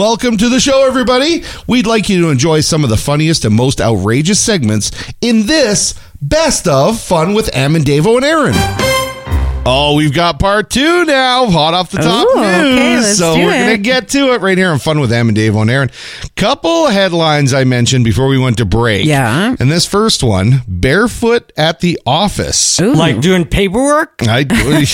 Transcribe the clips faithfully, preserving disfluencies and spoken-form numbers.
Welcome to the show, everybody. We'd like you to enjoy some of the funniest and most outrageous segments in this Best of Fun with Am and Davo and Aaron. Oh, we've got part two now, hot off the top Ooh, news. okay, let's so do we're it. going to get to it right here on Fun with Am and Davo and Aaron. Couple headlines I mentioned before we went to break. Yeah. And this first one, barefoot at the office. Ooh. Like doing paperwork? I,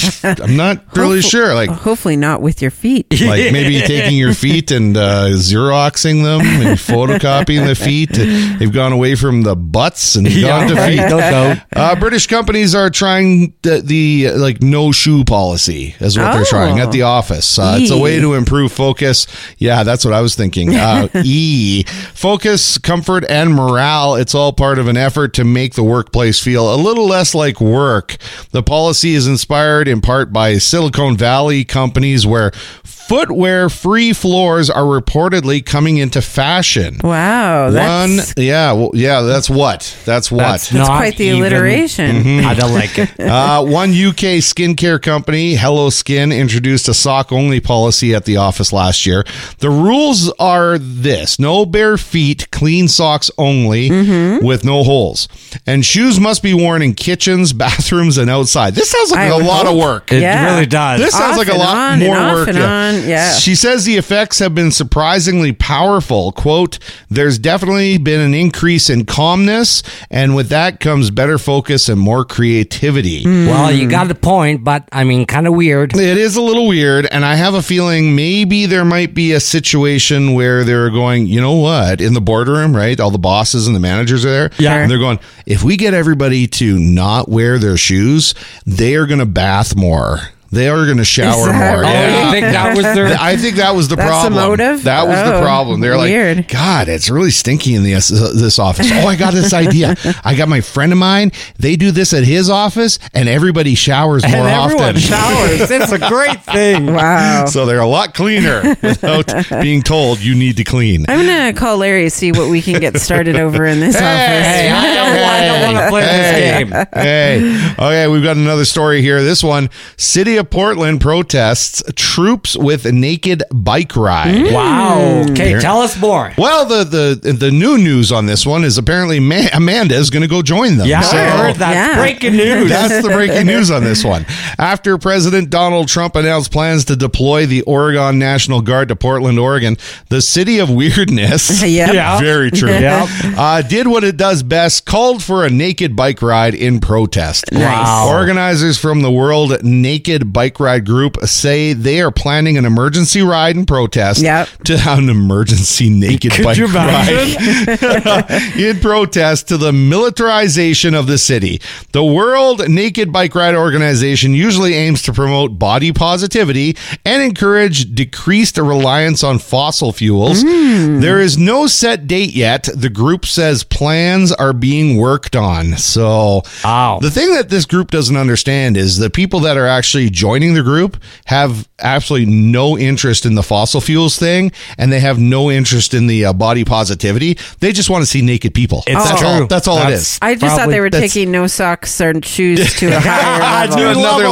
I'm not really Hopefully- sure. Like, Hopefully not with your feet. like maybe taking your feet and uh, Xeroxing them and photocopying the feet. They've gone away from the butts and gone to feet. Don't go. Uh, British companies are trying the, the uh, like no shoe policy is what they're Oh. trying at the office. Uh, it's a E. way to improve focus. Yeah, that's what I was thinking. Uh, e. Focus, comfort, and morale. It's all part of an effort to make the workplace feel a little less like work. The policy is inspired in part by Silicon Valley companies where footwear-free floors are reportedly coming into fashion. Wow. One, That's, yeah, well, yeah, that's what. That's what. That's that's not quite the even- alliteration. I don't like it. Uh, one U K skincare company, Hello Skin, introduced a sock-only policy at the office last year. The rules are this: no bare feet, clean socks only, Mm-hmm. with no holes. And shoes must be worn in kitchens, bathrooms, and outside. This sounds like I a would lot of hope. work. It Yeah. really does. This sounds Off like a and lot on more and off work. and on, yeah. She says the effects have been surprisingly powerful. Quote, there's definitely been an increase in calmness, and with that comes better focus and more creativity. Well, you got the point, but I mean, kind of weird. It is a little weird, and I have a feeling maybe there might be a situation where they're going, you know what, in the boardroom, right? All the bosses and the managers are there. Yeah. And they're going, if we get everybody to not wear their shoes, they are going to bath more. They are going to shower Is that more. right? Oh, Yeah. you think that was their... I think that was the That's the problem. motive? That was the Oh, problem. They're weird. like, God, it's really stinky in this this office. Oh, I got this idea. I got my friend of mine. They do this at his office, and everybody showers more and everyone often. showers. It's a great thing. Wow. So they're a lot cleaner without being told you need to clean. I'm going to call Larry, see what we can get started over in this Hey, Hey, I don't, I don't want to play Hey. this game. Hey, okay, we've got another story here. This one, City of Portland protests troops with a naked bike ride. Wow. Okay, Here. tell us more. Well, the, the the new news on this one is apparently Ma- Amanda is going to go join them. Yeah, So- I heard that. Yeah. Breaking news. That's the breaking news on this one. After President Donald Trump announced plans to deploy the Oregon National Guard to Portland, Oregon, the city of weirdness, Yep. Yeah. very true, Yep. uh, did what it does best, called for a naked bike ride in protest. Wow. Organizers from the World Naked Bike Ride Group say they are planning an emergency ride in protest Yep. to an emergency naked Could bike you ride imagine? in protest to the militarization of the city. The World Naked Bike Ride Organization usually aims to promote body positivity and encourage decreased reliance on fossil fuels. There is no set date yet. The group says plans are being worked on. So Wow. the thing that this group doesn't understand is the people that are actually joining the group have absolutely no interest in the fossil fuels thing, and they have no interest in the uh, body positivity. They just want to see naked people. It's that's true. all. That's all it That's- is. I just thought Probably- they were that's- taking no socks or shoes to a higher to level. another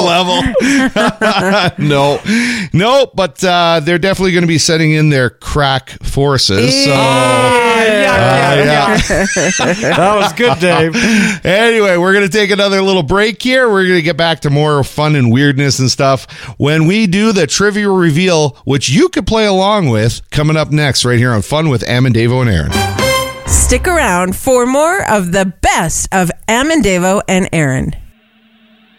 level. no, no, but uh, they're definitely going to be setting in their crack forces. So, Ah, yeah, uh, yeah, yeah. yeah. That was good, Dave. Anyway, we're going to take another little break here. We're going to get back to more fun and weirdness and stuff when we do the trivia reveal, which you could play along with, coming up next right here on Fun with Am and Davo and Aaron. Stick around for more of the best of Am and Davo and Aaron.